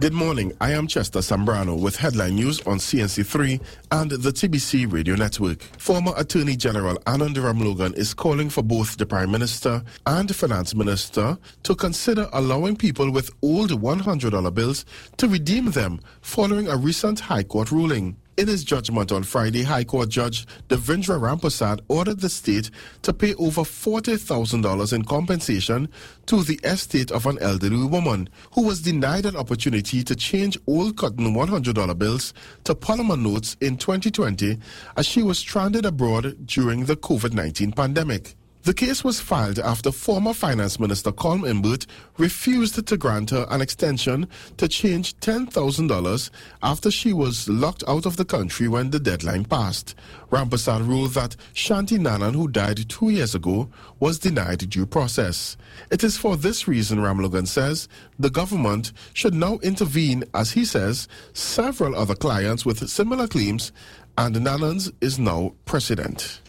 Good morning, I am Chester Sambrano with headline news on CNC3 and the TBC radio network. Former Attorney General Anandaram Logan is calling for both the Prime Minister and the Finance Minister to consider allowing people with old $100 bills to redeem them following a recent High Court ruling. In his judgment on Friday, High Court Judge Devendra Ramprasad ordered the state to pay over $40,000 in compensation to the estate of an elderly woman who was denied an opportunity to change old cotton $100 bills to Polymer notes in 2020 as she was stranded abroad during the COVID-19 pandemic. The case was filed after former Finance Minister Colm Imbert refused to grant her an extension to change $10,000 after she was locked out of the country when the deadline passed. Ramprasad ruled that Shanti Nanan, who died 2 years ago, was denied due process. It is for this reason, Ram Logan says, the government should now intervene as he says several other clients with similar claims, and Nanan's is now precedent.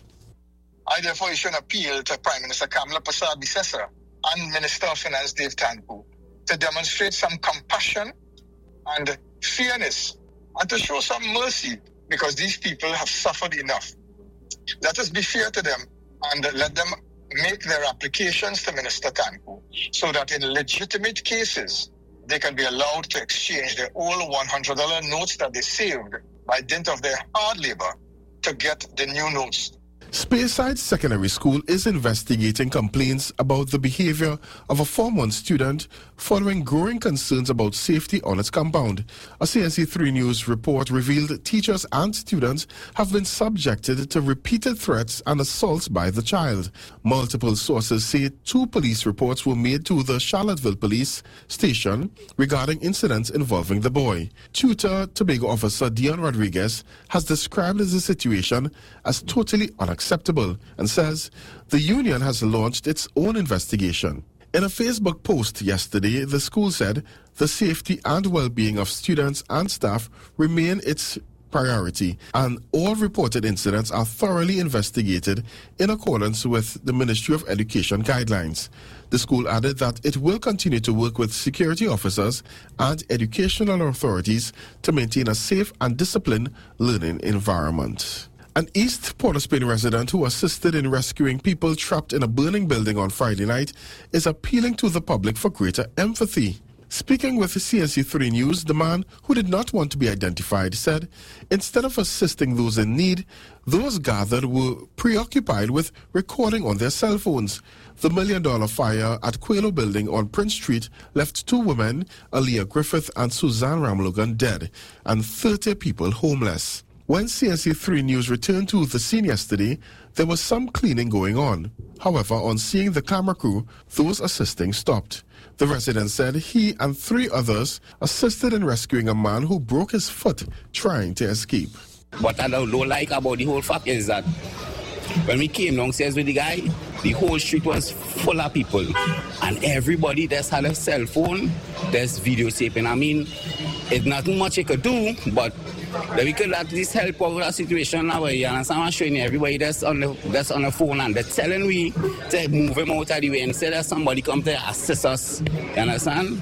I therefore issue an appeal to Prime Minister Kamla Persad-Bissessar and Minister of Finance Dave Tanku to demonstrate some compassion and fairness and to show some mercy because these people have suffered enough. Let us be fair to them and let them make their applications to Minister Tanku so that in legitimate cases they can be allowed to exchange their old $100 notes that they saved by dint of their hard labor to get the new notes. Speyside Secondary School is investigating complaints about the behavior of a Form 1 student following growing concerns about safety on its compound. A CNC3 News report revealed teachers and students have been subjected to repeated threats and assaults by the child. Multiple sources say 2 police reports were made to the Charlottesville Police Station regarding incidents involving the boy. Tutor Tobago officer Dion Rodriguez has described the situation as totally unacceptable and says the union has launched its own investigation. In a Facebook post yesterday, the school said the safety and well-being of students and staff remain its priority, and all reported incidents are thoroughly investigated in accordance with the Ministry of Education guidelines. The school added that it will continue to work with security officers and educational authorities to maintain a safe and disciplined learning environment. An East Port of Spain resident who assisted in rescuing people trapped in a burning building on Friday night is appealing to the public for greater empathy. Speaking with CNC3 News, the man, who did not want to be identified, said instead of assisting those in need, those gathered were preoccupied with recording on their cell phones. The $1 million fire at Quailo Building on Prince Street left 2 women, Aaliyah Griffith and Suzanne Ramlogan, dead, and 30 people homeless. When CNC3 News returned to the scene yesterday, there was some cleaning going on. However, on seeing the camera crew, those assisting stopped. The resident said he and 3 others assisted in rescuing a man who broke his foot trying to escape. What I don't like about the whole fact is that when we came downstairs with the guy, the whole street was full of people. And everybody that's had a cell phone, there's videotaping. I mean, it's not much you could do, but we could at least help out with our situation now. You understand? I'm showing you everybody that's on the phone and they're telling we to move him out of the way and say that somebody come to assist us. You understand?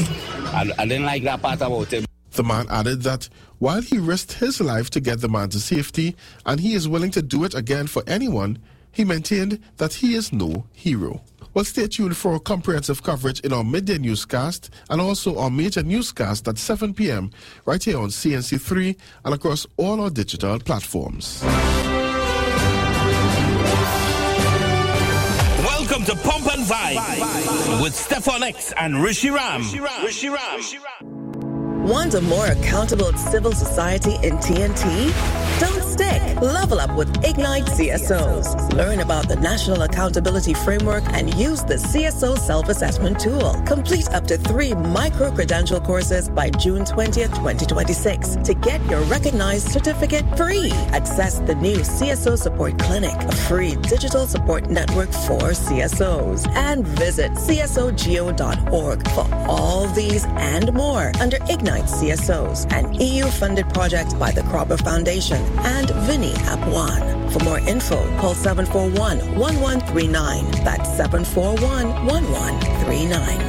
I didn't like that part about it. The man added that while he risked his life to get the man to safety and he is willing to do it again for anyone, he maintained that he is no hero. Well, stay tuned for comprehensive coverage in our midday newscast and also our major newscast at 7 p.m. right here on CNC3 and across all our digital platforms. Welcome to Pump and Vibe with Stefan X and Rishi Ram. Want a more accountable civil society in TNT? Don't stick. Level up with Ignite CSOs. Learn about the National Accountability Framework and use the CSO self-assessment tool. Complete up to 3 micro-credential courses by June 20th, 2026 to get your recognized certificate free. Access the new CSO Support Clinic, a free digital support network for CSOs. And visit csogeo.org for all these and more under Ignite CSOs, an EU-funded project by the Cropper Foundation and Vinny App One. For more info, call 741-1139. That's 741-1139.